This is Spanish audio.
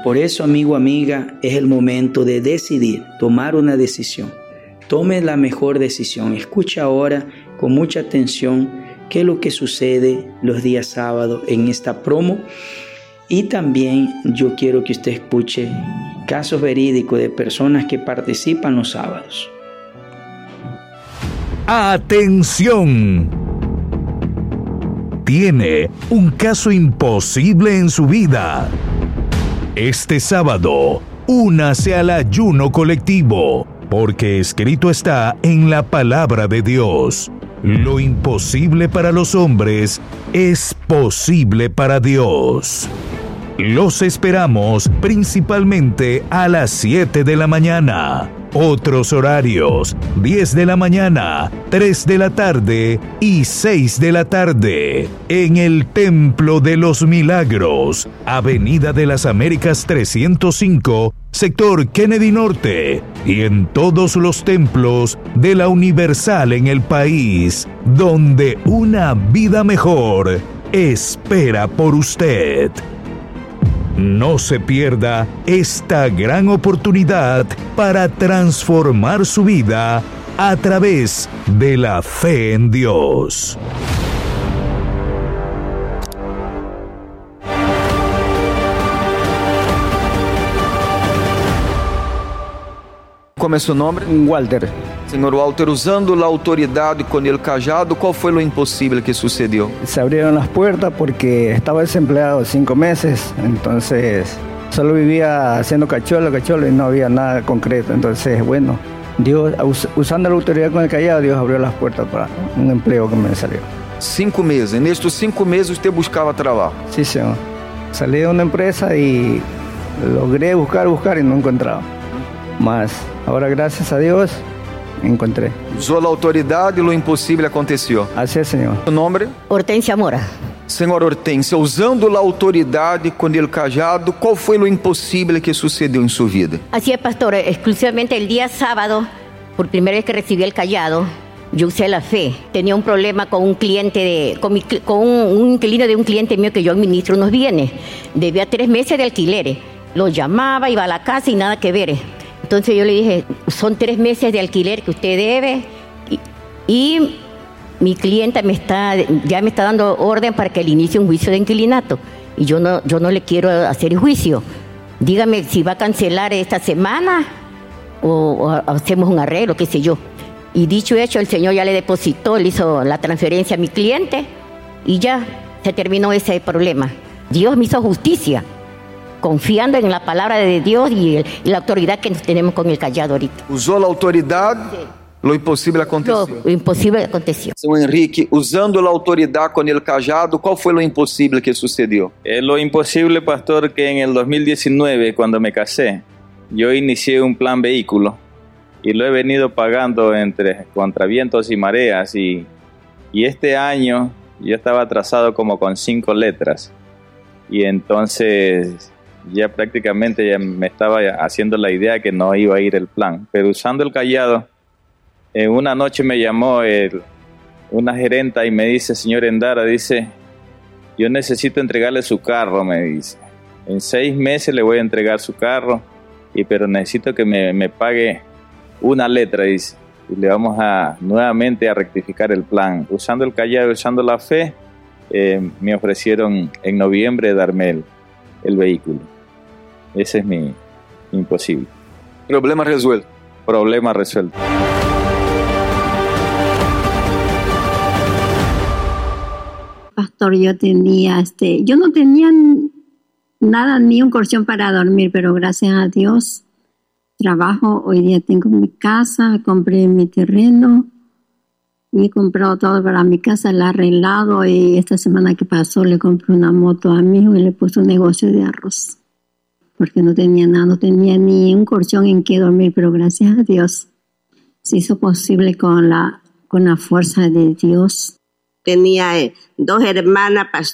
Por eso, amigo, amiga, es el momento de decidir, tomar una decisión. Tome la mejor decisión. Escucha ahora con mucha atención qué es lo que sucede los días sábados en esta promo. Y también yo quiero que usted escuche casos verídicos de personas que participan los sábados. ¡Atención! Tiene un caso imposible en su vida. Este sábado, únase al ayuno colectivo, porque escrito está en la palabra de Dios: lo imposible para los hombres es posible para Dios. Los esperamos principalmente a las 7 de la mañana. Otros horarios: 10 de la mañana, 3 de la tarde y 6 de la tarde. En el Templo de los Milagros, Avenida de las Américas 305, sector Kennedy Norte. Y en todos los templos de la Universal en el país, donde una vida mejor espera por usted. No se pierda esta gran oportunidad para transformar su vida a través de la fe en Dios. Como é seu nome? Walter. Senhor Walter, usando a autoridade com el cajado, qual foi o impossível que sucedió? Se abrieron las puertas porque estaba desempleado 5 meses, entonces solo vivía haciendo cacholo y no había nada concreto. Entonces, bueno, Dios, usando la autoridad con el callado, Dios abrió las puertas para un empleo que me salió. 5 meses. En estos 5 meses usted buscaba trabajo. Sí, señor. Salí de una empresa y logré buscar y no encontraba. Mas ahora, gracias a Dios, encontré. Usou a autoridade e o impossível aconteceu. Así es, Señor. Seu nome? Hortensia Mora. Senhora Hortência, usando a autoridade com el cajado, qual foi o impossível que sucedeu em sua vida? Así es, pastor. Exclusivamente el día sábado, por primera vez que recibí el callado, yo usé la fe. Tenía un problema con un cliente, con un inquilino de un cliente mío que yo administro unos bienes. Debía 3 meses de alquileres. Lo llamaba, iba a la casa y nada que ver. Entonces yo le dije, son 3 meses de alquiler que usted debe y mi clienta ya me está dando orden para que le inicie un juicio de inquilinato. Y yo no le quiero hacer el juicio. Dígame si va a cancelar esta semana o hacemos un arreglo, qué sé yo. Y dicho y hecho, el Señor ya le depositó, le hizo la transferencia a mi cliente y ya se terminó ese problema. Dios me hizo justicia, confiando en la palabra de Dios y la autoridad que tenemos con el callado ahorita. Usou a autoridade, o impossível aconteceu. Lo imposible aconteció. Senhor Henrique, usando a autoridade com el cajado, qual foi o impossível que sucedió? Lo imposible, pastor, que en el 2019, cuando me casé, yo inicié un plan vehículo y lo he venido pagando contra vientos y mareas y este año yo estaba atrasado como con 5 letras y entonces ya prácticamente ya me estaba haciendo la idea que no iba a ir el plan, pero usando el callado, una noche me llamó una gerenta y me dice: señor Endara, dice, yo necesito entregarle su carro, me dice, en 6 meses le voy a entregar su carro, pero necesito que me pague una letra, dice, y le vamos nuevamente a rectificar el plan. Usando el callado, usando la fe, me ofrecieron en noviembre darme el vehículo. Ese es mi imposible. Problema resuelto. Problema resuelto. Pastor, yo no tenía nada, ni un colchón para dormir, pero gracias a Dios trabajo. Hoy día tengo mi casa, compré mi terreno y he comprado todo para mi casa, la he arreglado, y esta semana que pasó le compré una moto a mi hijo y le puse un negocio de arroz, porque no tenía nada, no tenía ni un colchón en que dormir, pero gracias a Dios se hizo posible con la fuerza de Dios. Tenía 2 hermanas